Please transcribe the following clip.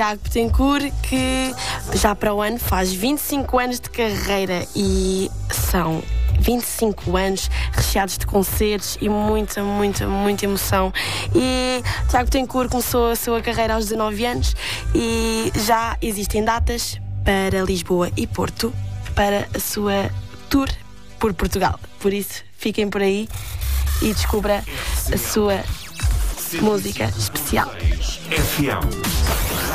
Tiago Betancourt, que já para o ano faz 25 anos de carreira e são 25 anos recheados de concertos e muita emoção. E Tiago Betancourt começou a sua carreira aos 19 anos e já existem datas para Lisboa e Porto para a sua tour por Portugal. Por isso, fiquem por aí e descubra a sua música especial. FM.